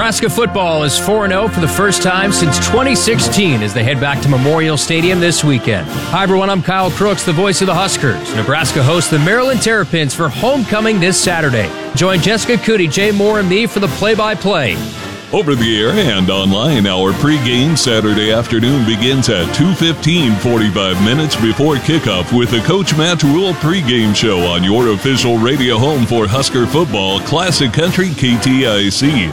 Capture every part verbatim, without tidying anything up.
Nebraska football is four and oh for the first time since twenty sixteen as they head back to Memorial Stadium this weekend. Hi, everyone. I'm Kyle Crooks, the voice of the Huskers. Nebraska hosts the Maryland Terrapins for homecoming this Saturday. Join Jessica Cootie, Jay Moore, and me for the play-by-play. Over the air and online, our pregame Saturday afternoon begins at two fifteen, forty-five minutes before kickoff with the Coach Matt Rule pregame show on your official radio home for Husker football, Classic Country K T I C.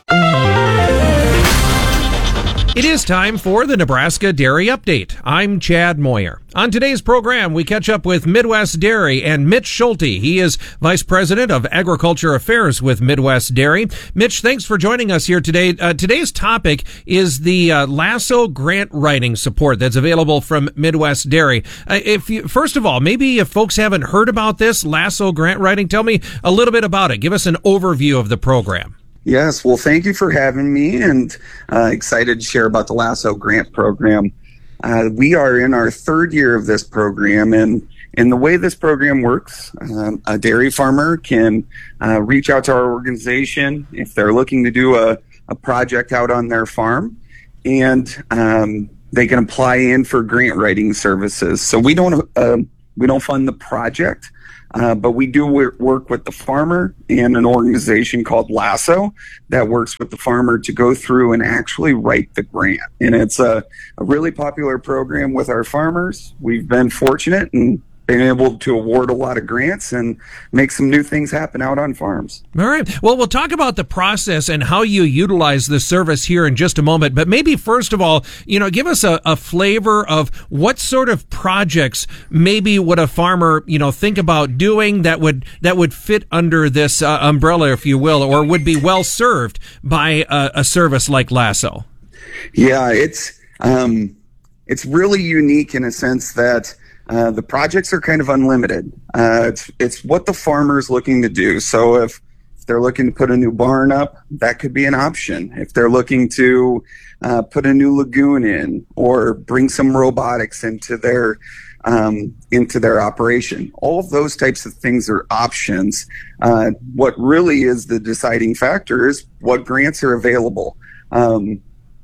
It is time for the Nebraska Dairy Update. I'm Chad Moyer. On today's program, we catch up with Midwest Dairy and Mitch Schulte. He is Vice President of Agriculture Affairs with Midwest Dairy. Mitch, thanks for joining us here today. Uh, today's topic is the uh, LASSO grant writing support that's available from Midwest Dairy. Uh, if you, first of all, maybe if folks haven't heard about this LASSO grant writing, tell me a little bit about it. Give us an overview of the program. Yes, well, thank you for having me, and uh, excited to share about the LASSO grant program. Uh, we are in our third year of this program, and in the way this program works, um, a dairy farmer can uh, reach out to our organization if they're looking to do a, a project out on their farm, and um, they can apply in for grant writing services. So we don't uh, we don't fund the project. Uh, but we do work with the farmer and an organization called LASSO that works with the farmer to go through and actually write the grant. And it's a, a really popular program with our farmers. We've been fortunate and been able to award a lot of grants and make some new things happen out on farms. All right. Well, we'll talk about the process and how you utilize the service here in just a moment. But maybe first of all, you know, give us a, a flavor of what sort of projects maybe would a farmer, you know, think about doing that would that would fit under this uh, umbrella, if you will, or would be well served by a, a service like LASSO. Yeah, it's um, it's really unique in a sense that Uh, the projects are kind of unlimited. Uh, it's it's what the farmer's looking to do. So if, if they're looking to put a new barn up, that could be an option. If they're looking to uh, put a new lagoon in or bring some robotics into their um, into their operation, all of those types of things are options. Uh, what really is the deciding factor is what grants are available. Um,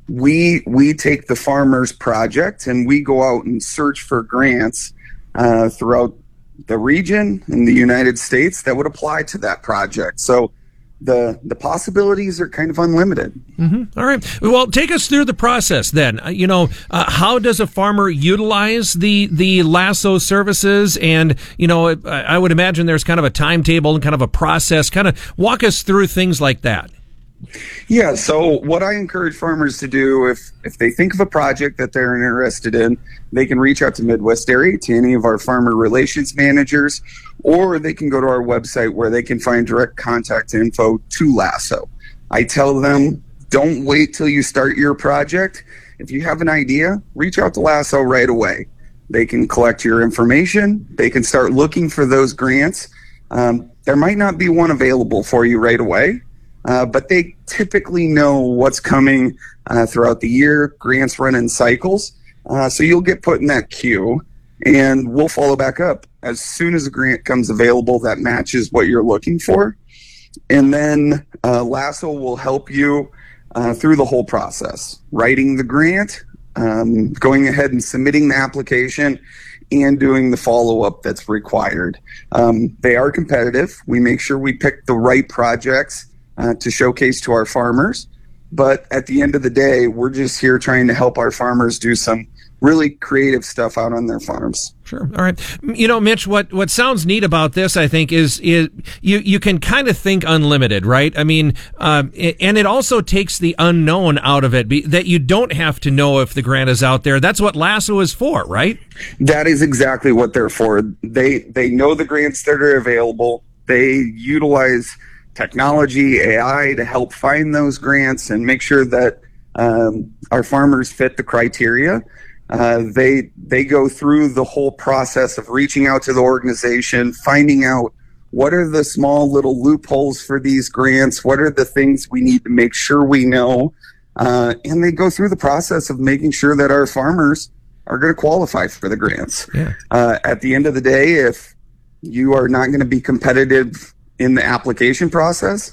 We we take the farmer's project and we go out and search for grants uh, throughout the region in the United States that would apply to that project. So the the possibilities are kind of unlimited. Mm-hmm. All right. Well, take us through the process then. Uh, you know, uh, how does a farmer utilize the the LASSO services? And, you know, I, I would imagine there's kind of a timetable and kind of a process. Kind of walk us through things like that. Yeah, so what I encourage farmers to do, if if they think of a project that they're interested in, they can reach out to Midwest Dairy, to any of our farmer relations managers, or they can go to our website where they can find direct contact info to LASSO. I tell them, don't wait till you start your project. If you have an idea, reach out to LASSO right away. They can collect your information. They can start looking for those grants. Um, there might not be one available for you right away. Uh, but they typically know what's coming uh, throughout the year. Grants run in cycles. Uh, so you'll get put in that queue, and we'll follow back up as soon as a grant comes available that matches what you're looking for. And then uh, LASSO will help you uh, through the whole process, writing the grant, um, going ahead and submitting the application, and doing the follow-up that's required. Um, they are competitive. We make sure we pick the right projects Uh, to showcase to our farmers. But at the end of the day, we're just here trying to help our farmers do some really creative stuff out on their farms. Sure. All right. You know, Mitch, what, what sounds neat about this, I think, is, is you, you can kind of think unlimited, right? I mean, um, and it also takes the unknown out of it, be, that you don't have to know if the grant is out there. That's what LASSO is for, right? That is exactly what they're for. They, they know the grants that are available. They utilize technology, A I, to help find those grants and make sure that um, our farmers fit the criteria. Uh, they they go through the whole process of reaching out to the organization, finding out what are the small little loopholes for these grants, what are the things we need to make sure we know, uh, and they go through the process of making sure that our farmers are going to qualify for the grants. Yeah. Uh, at the end of the day, if you are not going to be competitive in the application process,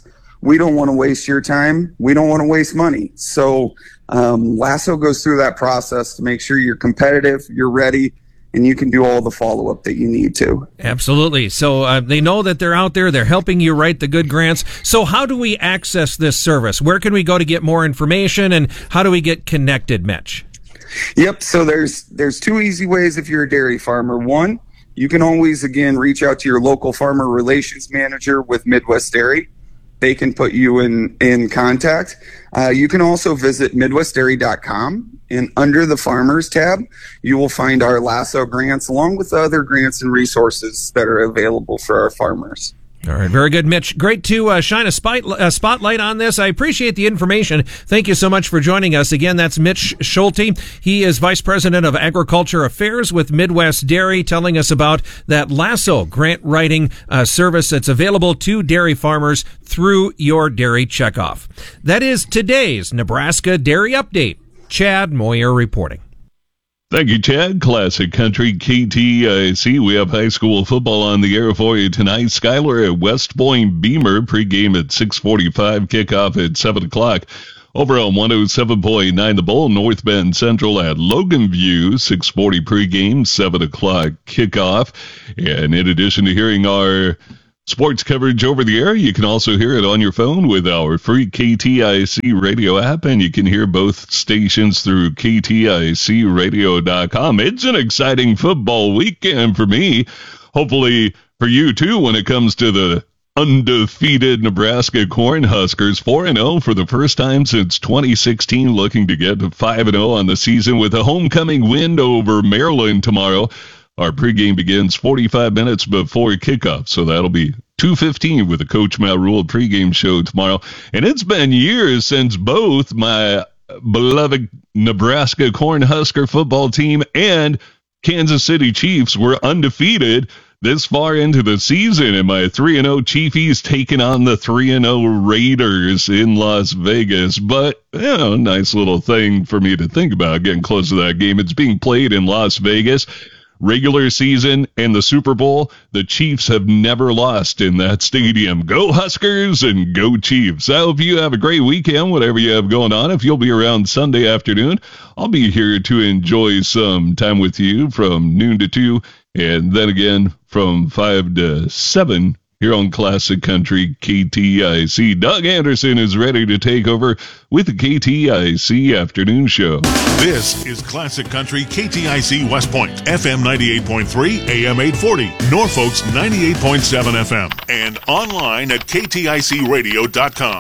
we don't want to waste your time. We don't want to waste money. So um, Lasso goes through that process to make sure you're competitive, you're ready, and you can do all the follow-up that you need to. Absolutely. So uh, they know that they're out there. They're helping you write the good grants. So how do we access this service? Where can we go to get more information, and how do we get connected, Mitch? Yep. So there's there's two easy ways if you're a dairy farmer. One, you can always, again, reach out to your local farmer relations manager with Midwest Dairy. They can put you in, in contact. Uh, you can also visit midwest dairy dot com, and under the Farmers tab, you will find our Lasso grants along with other grants and resources that are available for our farmers. All right, very good, Mitch. Great to uh, shine a, spite, a spotlight on this. I appreciate the information. Thank you so much for joining us. Again, that's Mitch Schulte. He is Vice President of Agriculture Affairs with Midwest Dairy, telling us about that Lasso grant writing uh, service that's available to dairy farmers through your dairy checkoff. That is today's Nebraska Dairy Update. Chad Moyer reporting. Thank you, Chad. Classic Country K T I C. We have high school football on the air for you tonight. Schuyler at West Point Beamer. Pregame at six forty-five. Kickoff at seven o'clock. Over on one oh seven point nine The Bull. North Bend Central at Logan View. six forty pregame. seven o'clock kickoff. And in addition to hearing our sports coverage over the air, you can also hear it on your phone with our free K T I C radio app, and you can hear both stations through K T I C radio dot com. It's an exciting football weekend for me. Hopefully for you too when it comes to the undefeated Nebraska Cornhuskers. four and oh for the first time since twenty sixteen, looking to get to five and oh on the season with a homecoming win over Maryland tomorrow. Our pregame begins forty-five minutes before kickoff, so that'll be two fifteen with the Coach Matt Rule pregame show tomorrow. And it's been years since both my beloved Nebraska Cornhusker football team and Kansas City Chiefs were undefeated this far into the season, and my three and oh Chiefies taking on the three and oh Raiders in Las Vegas. But, you know, nice little thing for me to think about getting close to that game. It's being played in Las Vegas. Regular season and the Super Bowl, the Chiefs have never lost in that stadium. Go Huskers and go Chiefs. I hope you have a great weekend, whatever you have going on. If you'll be around Sunday afternoon, I'll be here to enjoy some time with you from noon to two, and then again from five to seven here on Classic Country K T I C. Doug Anderson is ready to take over with the K T I C Afternoon Show. This is Classic Country K T I C West Point, F M ninety-eight point three, A M eight forty, Norfolk's ninety-eight point seven F M, and online at K T I C radio dot com.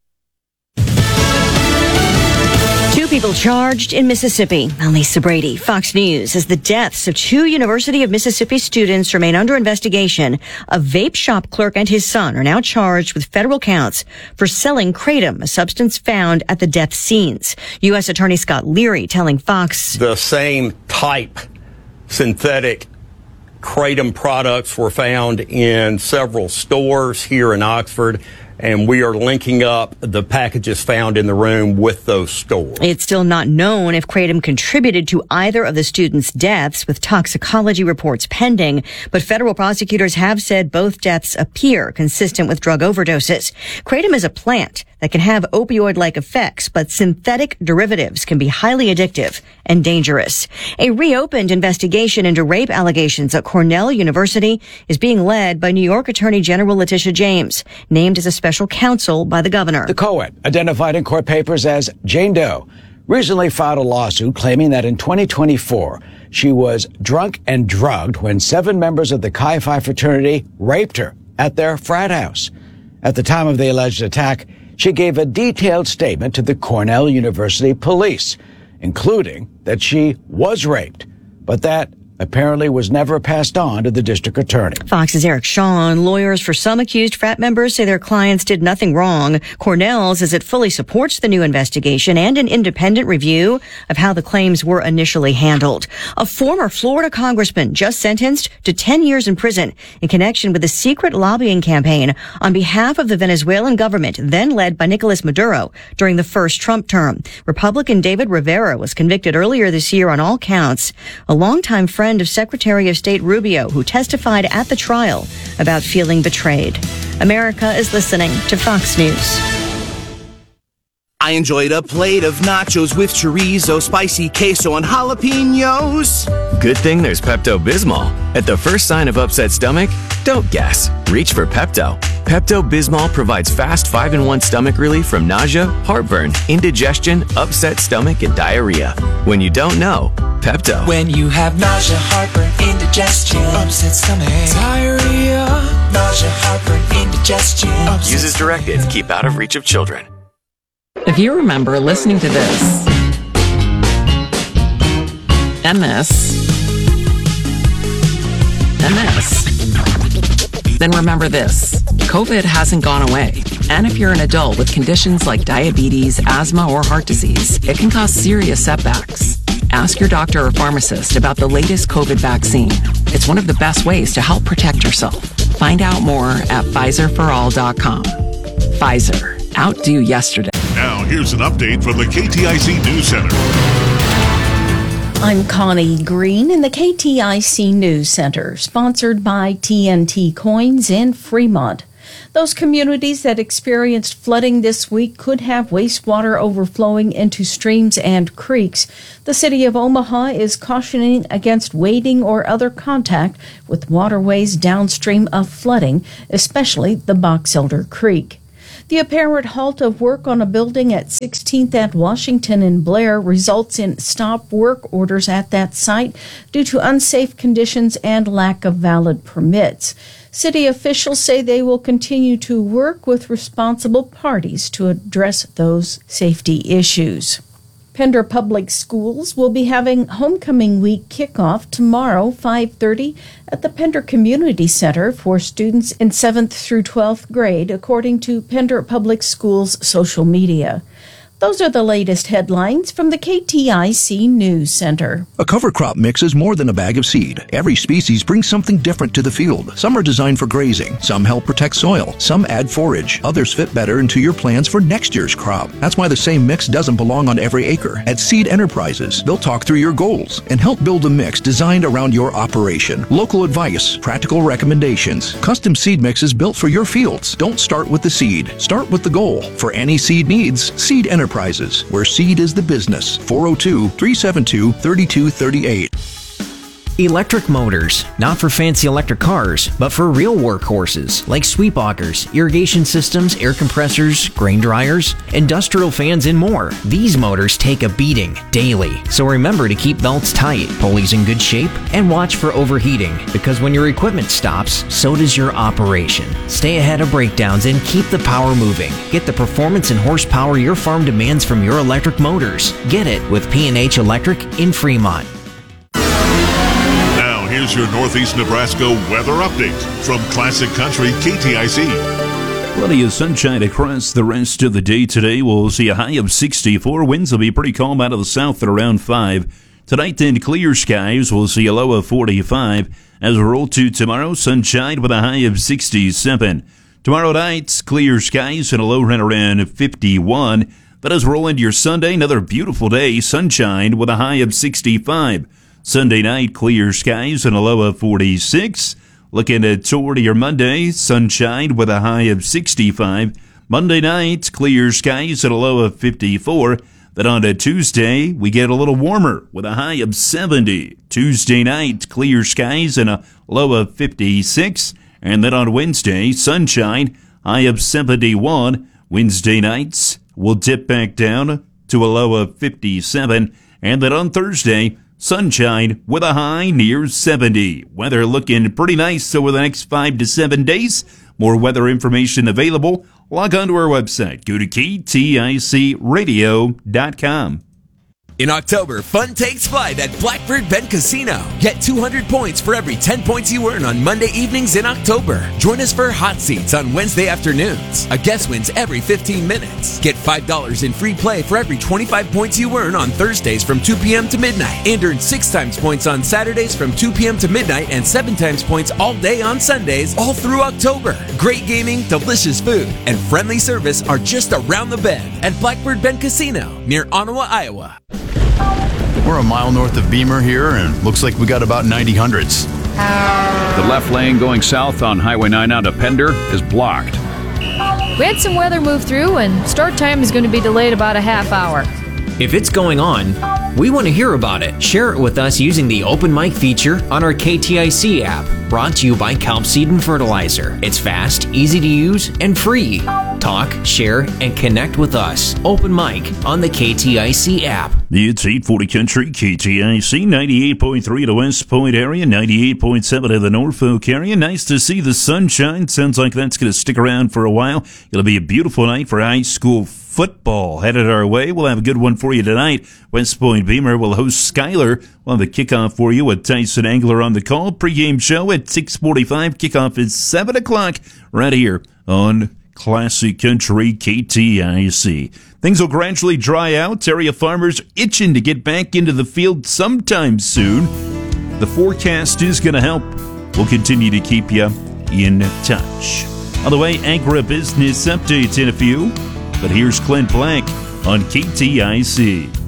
Two people charged in Mississippi. I'm Lisa Brady, Fox News. As the deaths of two University of Mississippi students remain under investigation, a vape shop clerk and his son are now charged with federal counts for selling kratom, a substance found at the death scenes. U S Attorney Scott Leary telling Fox the same type synthetic kratom products were found in several stores here in Oxford, and we are linking up the packages found in the room with those stores. It's still not known if kratom contributed to either of the students' deaths, with toxicology reports pending, but federal prosecutors have said both deaths appear consistent with drug overdoses. Kratom is a plant that can have opioid-like effects, but synthetic derivatives can be highly addictive and dangerous. A reopened investigation into rape allegations at Cornell University is being led by New York Attorney General Letitia James, named as a special counsel by the governor. The co-ed, identified in court papers as Jane Doe, recently filed a lawsuit claiming that in twenty twenty-four, she was drunk and drugged when seven members of the Chi Phi fraternity raped her at their frat house. At the time of the alleged attack, she gave a detailed statement to the Cornell University police, including that she was raped, but that apparently was never passed on to the district attorney. Fox's Eric Shawn. Lawyers for some accused frat members say their clients did nothing wrong. Cornell says it fully supports the new investigation and an independent review of how the claims were initially handled. A former Florida congressman just sentenced to ten years in prison in connection with a secret lobbying campaign on behalf of the Venezuelan government, then led by Nicolas Maduro during the first Trump term. Republican David Rivera was convicted earlier this year on all counts. A longtime friend friend of Secretary of State Rubio, who testified at the trial about feeling betrayed. America is listening to Fox News. I enjoyed a plate of nachos with chorizo, spicy queso, and jalapenos. Good thing there's Pepto-Bismol. At the first sign of upset stomach, don't guess. Reach for Pepto. Pepto-Bismol provides fast five in one stomach relief from nausea, heartburn, indigestion, upset stomach, and diarrhea. When you don't know, Pepto. When you have nausea, heartburn, indigestion, upset stomach, diarrhea, nausea, heartburn, indigestion. Use as directed. Keep out of reach of children. If you remember listening to this, and this, and this, then remember this. COVID hasn't gone away. And if you're an adult with conditions like diabetes, asthma, or heart disease, it can cause serious setbacks. Ask your doctor or pharmacist about the latest COVID vaccine. It's one of the best ways to help protect yourself. Find out more at Pfizer for all dot com. Pfizer. Outdo yesterday. Now, here's an update from the K T I C News Center. I'm Connie Green in the K T I C News Center, sponsored by T N T Coins in Fremont. Those communities that experienced flooding this week could have wastewater overflowing into streams and creeks. The city of Omaha is cautioning against wading or other contact with waterways downstream of flooding, especially the Box Elder Creek. The apparent halt of work on a building at sixteenth and Washington in Blair results in stop work orders at that site due to unsafe conditions and lack of valid permits. City officials say they will continue to work with responsible parties to address those safety issues. Pender Public Schools will be having Homecoming Week kickoff tomorrow, five thirty, at the Pender Community Center for students in seventh through twelfth grade, according to Pender Public Schools social media. Those are the latest headlines from the K T I C News Center. A cover crop mix is more than a bag of seed. Every species brings something different to the field. Some are designed for grazing. Some help protect soil. Some add forage. Others fit better into your plans for next year's crop. That's why the same mix doesn't belong on every acre. At Seed Enterprises, they'll talk through your goals and help build a mix designed around your operation. Local advice, practical recommendations, custom seed mixes built for your fields. Don't start with the seed. Start with the goal. For any seed needs, Seed Enterprises. Where seed is the business. four oh two, three seven two, three two three eight. Electric motors, not for fancy electric cars, but for real workhorses like sweep augers, irrigation systems, air compressors, grain dryers, industrial fans, and more. These motors take a beating daily, so remember to keep belts tight, pulleys in good shape, and watch for overheating, because when your equipment stops, so does your operation. Stay ahead of breakdowns and keep the power moving. Get the performance and horsepower your farm demands from your electric motors. Get it with P and H Electric in Fremont. Here's your Northeast Nebraska weather update from Classic Country K T I C. Plenty of sunshine across the rest of the day today. We'll see a high of sixty-four. Winds will be pretty calm out of the south at around five. Tonight, then, clear skies. We'll see a low of forty-five. As we roll to tomorrow, sunshine with a high of sixty-seven. Tomorrow night, clear skies and a low right around fifty-one. Then as we roll into your Sunday, another beautiful day, sunshine with a high of sixty-five. Sunday night, clear skies and a low of forty-six. Looking at toward your Monday, sunshine with a high of sixty-five. Monday night, clear skies and a low of fifty-four. Then on to Tuesday, we get a little warmer with a high of seventy. Tuesday night, clear skies and a low of fifty-six. And then on Wednesday, sunshine, high of seventy-one. Wednesday nights will dip back down to a low of fifty-seven. And then on Thursday, sunshine with a high near seventy. Weather looking pretty nice over the next five to seven days. More weather information available. Log on to our website. Go to K T I C radio dot com. In October, fun takes flight at Blackbird Bend Casino. Get two hundred points for every ten points you earn on Monday evenings in October. Join us for hot seats on Wednesday afternoons. A guest wins every fifteen minutes. Get five dollars in free play for every twenty-five points you earn on Thursdays from two p.m. to midnight. And earn six times points on Saturdays from two p.m. to midnight and seven times points all day on Sundays, all through October. Great gaming, delicious food, and friendly service are just around the bend at Blackbird Bend Casino near Ottawa, Iowa. We're a mile north of Beamer here, and looks like we got about ninety hundreds. The left lane going south on Highway nine out of Pender is blocked. We had some weather move through, and start time is going to be delayed about a half hour. If it's going on, we want to hear about it. Share it with us using the Open Mic feature on our K T I C app, brought to you by Kelp Seed and Fertilizer. It's fast, easy to use, and free. Talk, share, and connect with us. Open Mic on the K T I C app. It's eight forty Country, K T I C, ninety-eight point three in the West Point area, ninety-eight point seven in the Norfolk area. Nice to see the sunshine. Sounds like that's going to stick around for a while. It'll be a beautiful night for high school football headed our way. We'll have a good one for you tonight. West Point Beamer will host Schuyler. We'll have a kickoff for you with Tyson Angler on the call. Pre-game show at six forty-five. Kickoff is seven o'clock right here on Classic Country K T I C. Things will gradually dry out. Area farmers itching to get back into the field sometime soon. The forecast is going to help. We'll continue to keep you in touch. On the way, agribusiness updates in a few. But here's Clint Black on K T I C.